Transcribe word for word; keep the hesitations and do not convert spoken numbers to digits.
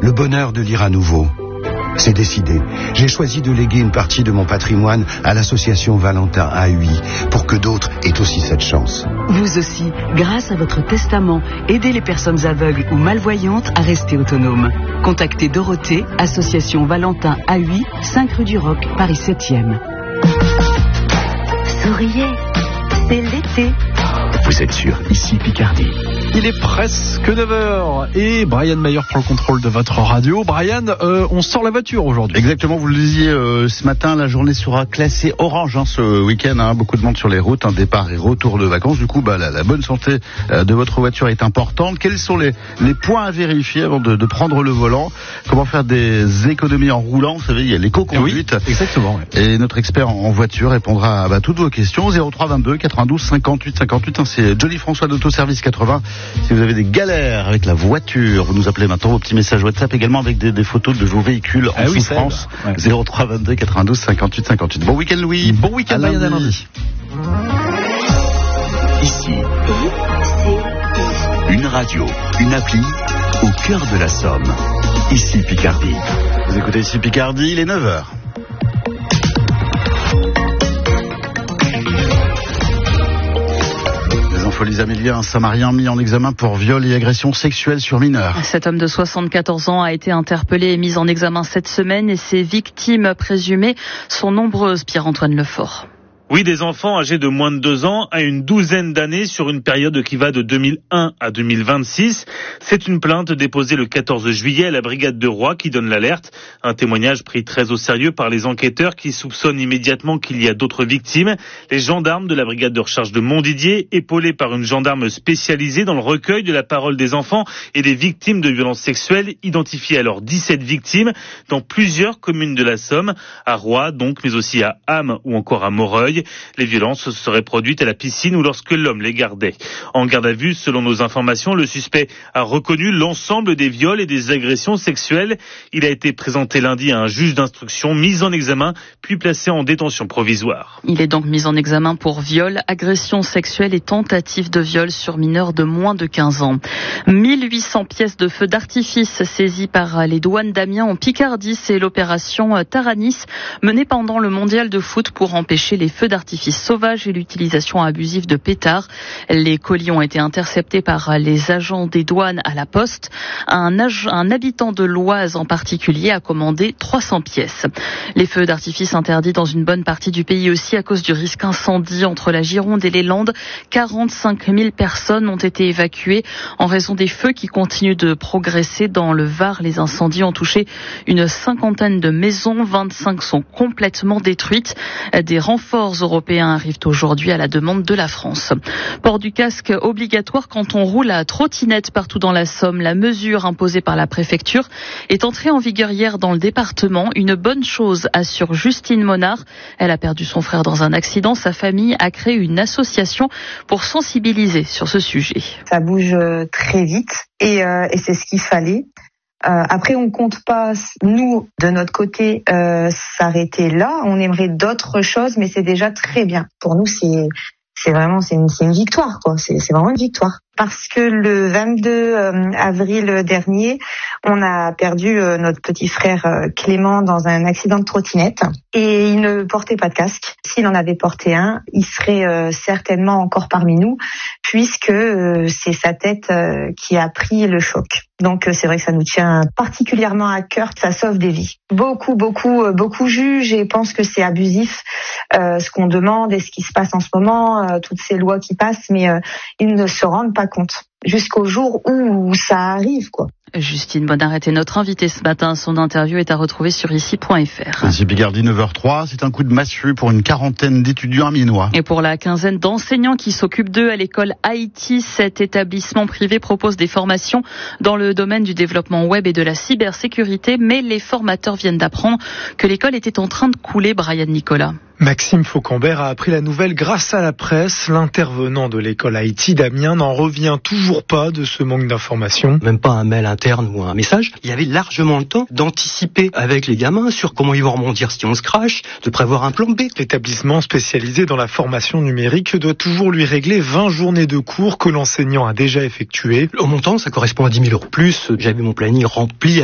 le bonheur de lire à nouveau. C'est décidé. J'ai choisi de léguer une partie de mon patrimoine à l'association Valentin A U I pour que d'autres aient aussi cette chance. Vous aussi, grâce à votre testament, aidez les personnes aveugles ou malvoyantes à rester autonomes. Contactez Dorothée, association Valentin A U I, cinq rue du Roc, Paris septième. Souriez, c'est l'été. Vous êtes sur Ici Picardie. Il est presque neuf heures et Brian Mayer prend le contrôle de votre radio. Brian, euh, on sort la voiture aujourd'hui. Exactement, vous le disiez euh, ce matin, la journée sera classée orange hein, ce week-end. Hein, beaucoup de monde sur les routes, un départ et retour de vacances. Du coup, bah, la, la bonne santé euh, de votre voiture est importante. Quels sont les, les points à vérifier avant de, de prendre le volant? Comment faire des économies en roulant? Vous savez, il y a l'éco-conduite. Oui, exactement. Ouais. Et notre expert en, en voiture répondra à bah, toutes vos questions. zéro trois vingt-deux quatre-vingt-douze cinquante-huit cinquante-huit. Hein, c'est Johnny François d'Autoservice quatre-vingts. Si vous avez des galères avec la voiture, vous nous appelez maintenant, vos petits messages WhatsApp également avec des, des photos de vos véhicules en ah oui, souffrance. Ouais. zéro trois vingt-deux quatre-vingt-douze cinquante-huit cinquante-huit. Bon week-end Louis. Bon week-end Brian à lundi. Ici, une radio, une appli au cœur de la Somme. Ici Picardie. Vous écoutez Ici Picardie, il est neuf heures. Folies Amélia, un Samarien mis en examen pour viol et agression sexuelle sur mineurs. Cet homme de soixante-quatorze ans a été interpellé et mis en examen cette semaine et ses victimes présumées sont nombreuses, Pierre-Antoine Lefort. Oui, des enfants âgés de moins de deux ans à une douzaine d'années sur une période qui va de deux mille un à deux mille vingt-six. C'est une plainte déposée le quatorze juillet à la brigade de Roy qui donne l'alerte. Un témoignage pris très au sérieux par les enquêteurs qui soupçonnent immédiatement qu'il y a d'autres victimes. Les gendarmes de la brigade de recherche de Montdidier, épaulés par une gendarme spécialisée dans le recueil de la parole des enfants et des victimes de violences sexuelles, identifient alors dix-sept victimes dans plusieurs communes de la Somme, à Roy donc, mais aussi à Ham ou encore à Moreuil. Les violences se seraient produites à la piscine ou lorsque l'homme les gardait. En garde à vue, selon nos informations, le suspect a reconnu l'ensemble des viols et des agressions sexuelles. Il a été présenté lundi à un juge d'instruction, mis en examen, puis placé en détention provisoire. Il est donc mis en examen pour viol, agression sexuelle et tentative de viol sur mineurs de moins de quinze ans. mille huit cents pièces de feux d'artifice saisies par les douanes d'Amiens en Picardie. C'est l'opération Taranis menée pendant le mondial de foot pour empêcher les feux d'artifice sauvages et l'utilisation abusive de pétards. Les colis ont été interceptés par les agents des douanes à la poste. Un, ag- un habitant de l'Oise en particulier a commandé trois cents pièces. Les feux d'artifice interdits dans une bonne partie du pays aussi à cause du risque incendie entre la Gironde et les Landes. quarante-cinq mille personnes ont été évacuées en raison des feux qui continuent de progresser dans le Var. Les incendies ont touché une cinquantaine de maisons, vingt-cinq sont complètement détruites. Des renforts européens arrivent aujourd'hui à la demande de la France. Port du casque obligatoire quand on roule à trottinette partout dans la Somme. La mesure imposée par la préfecture est entrée en vigueur hier dans le département. Une bonne chose, assure Justine Monard. Elle a perdu son frère dans un accident. Sa famille a créé une association pour sensibiliser sur ce sujet. Ça bouge très vite et, euh, et c'est ce qu'il fallait. Euh, après, on compte pas, nous, de notre côté, euh, s'arrêter là. On aimerait d'autres choses, mais c'est déjà très bien. Pour nous, c'est, c'est vraiment, c'est une, c'est une victoire, quoi. C'est, c'est vraiment une victoire. Parce que le vingt-deux avril dernier, on a perdu notre petit frère Clément dans un accident de trottinette et il ne portait pas de casque. S'il en avait porté un, il serait certainement encore parmi nous puisque c'est sa tête qui a pris le choc. Donc c'est vrai que ça nous tient particulièrement à cœur, ça sauve des vies. Beaucoup, beaucoup, beaucoup jugent et pensent que c'est abusif euh, ce qu'on demande et ce qui se passe en ce moment, euh, toutes ces lois qui passent, mais euh, ils ne se rendent pas compte jusqu'au jour où ça arrive, quoi. Justine Bonnard était notre invitée ce matin. Son interview est à retrouver sur ici point f r. Ici Picardie, neuf heures trois. C'est un coup de massue pour une quarantaine d'étudiants amiénois. Et pour la quinzaine d'enseignants qui s'occupent d'eux à l'école Haïti, cet établissement privé propose des formations dans le domaine du développement web et de la cybersécurité. Mais les formateurs viennent d'apprendre que l'école était en train de couler. Brian Nicolas. Maxime Faucambert a appris la nouvelle grâce à la presse. L'intervenant de l'école Haïti d'Amiens n'en revient toujours pas de ce manque d'informations. Même pas un mail interne ou un message. Il y avait largement le temps d'anticiper avec les gamins sur comment ils vont rebondir si on se crache, de prévoir un plan B. L'établissement spécialisé dans la formation numérique doit toujours lui régler vingt journées de cours que l'enseignant a déjà effectuées. Au montant, ça correspond à dix mille euros. Plus, j'avais mon planning rempli